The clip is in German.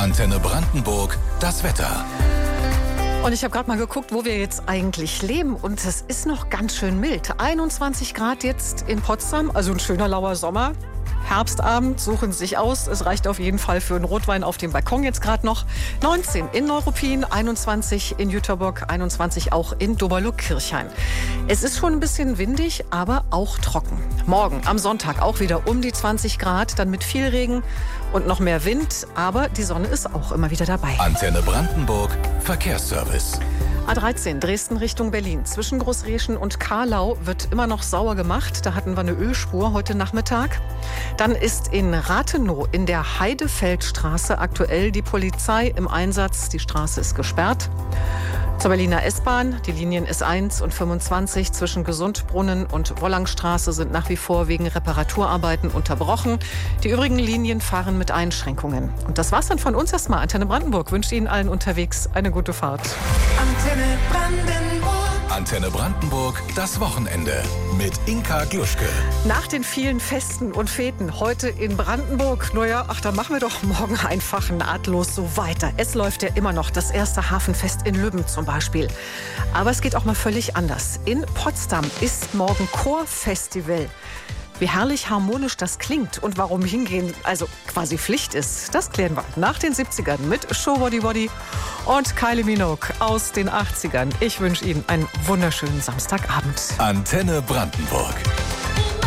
Antenne Brandenburg, das Wetter. Und ich habe gerade mal geguckt, wo wir jetzt eigentlich leben. Und es ist noch ganz schön mild. 21 Grad jetzt in Potsdam, also ein schöner lauer Sommer. Herbstabend, suchen Sie sich aus. Es reicht auf jeden Fall für einen Rotwein auf dem Balkon jetzt gerade noch. 19 in Neuruppin, 21 in Jüterbock, 21 auch in Doberlo-Kirchhain. Es ist schon ein bisschen windig, aber auch trocken. Morgen am Sonntag auch wieder um die 20 Grad, dann mit viel Regen und noch mehr Wind. Aber die Sonne ist auch immer wieder dabei. Antenne Brandenburg, Verkehrsservice. A13 Dresden Richtung Berlin. Zwischen Großreschen und Karlau wird immer noch sauer gemacht. Da hatten wir eine Ölspur heute Nachmittag. Dann ist in Rathenow in der Heidefeldstraße aktuell die Polizei im Einsatz. Die Straße ist gesperrt. Zur Berliner S-Bahn, die Linien S1 und 25 zwischen Gesundbrunnen und Wollangstraße sind nach wie vor wegen Reparaturarbeiten unterbrochen. Die übrigen Linien fahren mit Einschränkungen. Und das war's dann von uns erstmal. Antenne Brandenburg wünscht Ihnen allen unterwegs eine gute Fahrt. Antenne Brandenburg. Antenne Brandenburg, das Wochenende mit Inka Gluschke. Nach den vielen Festen und Feten heute in Brandenburg, da machen wir doch morgen einfach nahtlos so weiter. Es läuft ja immer noch das erste Hafenfest in Lübben zum Beispiel. Aber es geht auch mal völlig anders. In Potsdam ist morgen Chorfestival. Wie herrlich harmonisch das klingt und warum hingehen also quasi Pflicht ist, das klären wir nach den 70ern mit Show Body Body und Kylie Minogue aus den 80ern. Ich wünsche Ihnen einen wunderschönen Samstagabend. Antenne Brandenburg.